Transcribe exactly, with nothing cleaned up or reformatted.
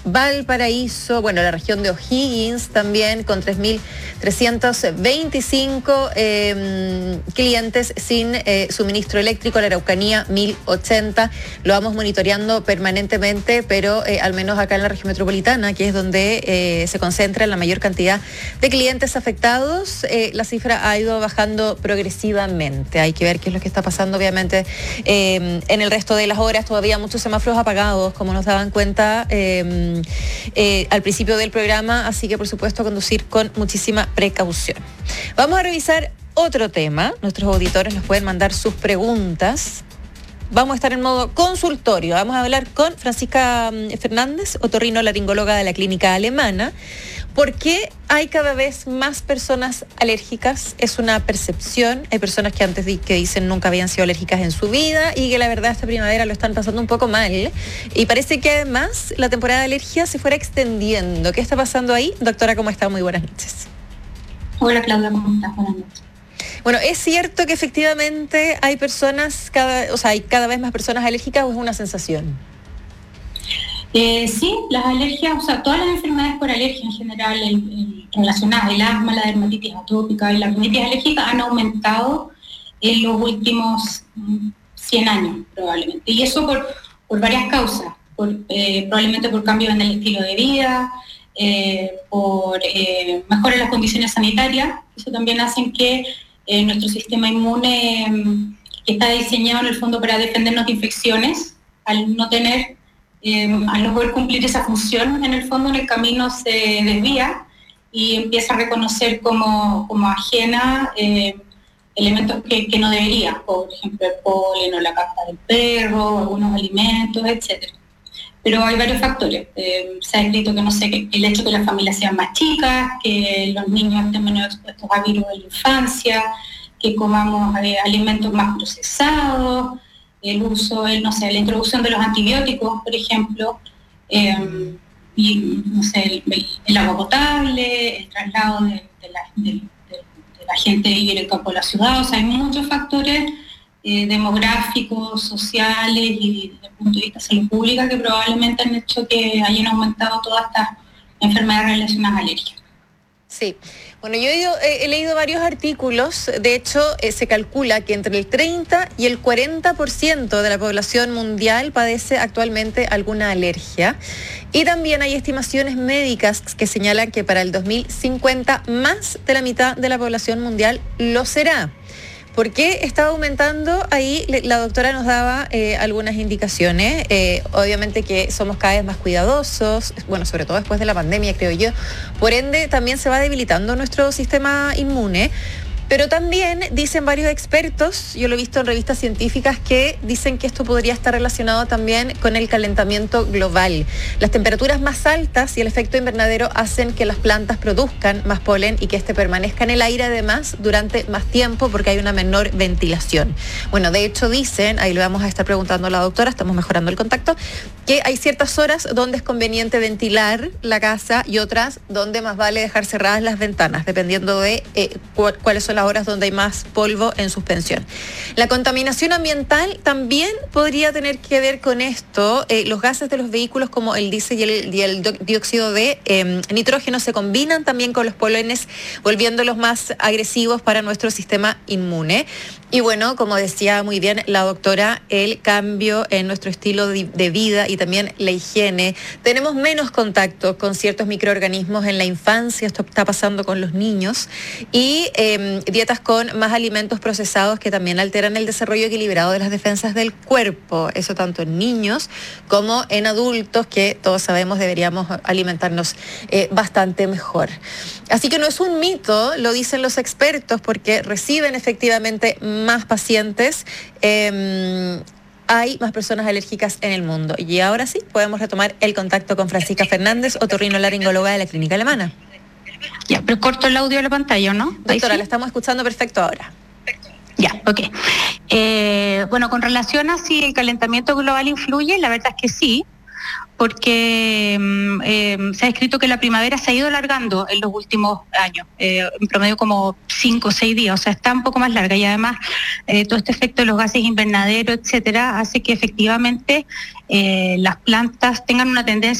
Valparaíso, bueno, la región de O'Higgins también, con tres mil trescientos veinticinco eh, clientes sin eh, suministro eléctrico. La Araucanía, mil ochenta. Lo vamos monitoreando permanentemente, pero eh, al menos acá en la región metropolitana, que es donde eh, se concentra la mayor cantidad de clientes afectados, eh, la cifra ha ido bajando progresivamente. Hay que ver qué es lo que está pasando, obviamente, eh, en el resto de las horas. Todavía muchos semáforos apagados, como nos daban cuenta eh, Eh, al principio del programa, así que por supuesto conducir con muchísima precaución. Vamos a revisar otro tema. Nuestros auditores nos pueden mandar sus preguntas. Vamos a estar en modo consultorio. Vamos a hablar con Francisca Fernández, otorrinolaringóloga de la Clínica Alemana. ¿Por qué hay cada vez más personas alérgicas? Es una percepción. Hay personas que antes di- que dicen nunca habían sido alérgicas en su vida y que la verdad esta primavera lo están pasando un poco mal. Y parece que además la temporada de alergia se fuera extendiendo. ¿Qué está pasando ahí? Doctora, ¿cómo está? Muy buenas noches. Hola Claudia, ¿cómo estás? Buenas noches. Bueno, ¿es cierto que efectivamente hay personas, cada, o sea, hay cada vez más personas alérgicas o es una sensación? Eh, sí, las alergias, o sea, todas las enfermedades por alergia en general, el, el, relacionadas, el asma, la dermatitis atópica y la rinitis alérgica han aumentado en los últimos cien años probablemente. Y eso por, por varias causas, por, eh, probablemente por cambios en el estilo de vida, eh, por eh, mejoras en las condiciones sanitarias. Eso también hacen que eh, nuestro sistema inmune, eh, que está diseñado en el fondo para defendernos de infecciones, al no tener Eh, al no poder cumplir esa función, en el fondo en el camino se desvía y empieza a reconocer como, como ajena eh, elementos que, que no debería, por ejemplo el polen o la capa del perro, algunos alimentos, etcétera. Pero hay varios factores. Eh, se ha escrito que no sé, que el hecho de que las familias sean más chicas, que los niños estén menos expuestos a virus en la infancia, que comamos eh, alimentos más procesados, el uso, el, no sé, la introducción de los antibióticos, por ejemplo, eh, y, no sé, el, el agua potable, el traslado de, de, la, de, de, de la gente de vivir en el campo a la ciudad. O sea, hay muchos factores eh, demográficos, sociales y desde el punto de vista de salud pública que probablemente han hecho que hayan aumentado todas estas enfermedades relacionadas a alergia. Sí. Bueno, yo he, ido, he, he leído varios artículos. De hecho, eh, se calcula que entre el treinta y el cuarenta por ciento de la población mundial padece actualmente alguna alergia. Y también hay estimaciones médicas que señalan que para el dos mil cincuenta más de la mitad de la población mundial lo será. ¿Por qué está aumentando? Ahí la doctora nos daba eh, algunas indicaciones. Eh, obviamente que somos cada vez más cuidadosos, bueno, sobre todo después de la pandemia, creo yo. Por ende, también se va debilitando nuestro sistema inmune. Pero también dicen varios expertos, yo lo he visto en revistas científicas, que dicen que esto podría estar relacionado también con el calentamiento global. Las temperaturas más altas y el efecto invernadero hacen que las plantas produzcan más polen y que este permanezca en el aire además durante más tiempo porque hay una menor ventilación. Bueno, de hecho dicen, ahí le vamos a estar preguntando a la doctora, estamos mejorando el contacto, que hay ciertas horas donde es conveniente ventilar la casa y otras donde más vale dejar cerradas las ventanas, dependiendo de eh, cu- cuáles son las horas donde hay más polvo en suspensión. La contaminación ambiental también podría tener que ver con esto. Eh, los gases de los vehículos como el diésel y el, y el dióxido de eh, nitrógeno se combinan también con los polenes, volviéndolos más agresivos para nuestro sistema inmune. Y bueno, como decía muy bien la doctora, el cambio en nuestro estilo de vida y también la higiene. Tenemos menos contacto con ciertos microorganismos en la infancia, esto está pasando con los niños, y eh, dietas con más alimentos procesados que también alteran el desarrollo equilibrado de las defensas del cuerpo. Eso tanto en niños como en adultos, que todos sabemos deberíamos alimentarnos eh, bastante mejor. Así que no es un mito, lo dicen los expertos, porque reciben efectivamente más pacientes, eh, hay más personas alérgicas en el mundo. Y ahora sí, podemos retomar el contacto con Francisca Fernández, otorrinolaringóloga de la Clínica Alemana. Ya, pero corto el audio de la pantalla, ¿no? Doctora, ¿sí? la estamos escuchando perfecto ahora. Ya, ok. Eh, bueno, con relación a si el calentamiento global influye, la verdad es que sí, porque eh, se ha escrito que la primavera se ha ido alargando en los últimos años, eh, en promedio como cinco o seis días, o sea, está un poco más larga, y además eh, todo este efecto de los gases invernaderos, etcétera, hace que efectivamente eh, las plantas tengan una tendencia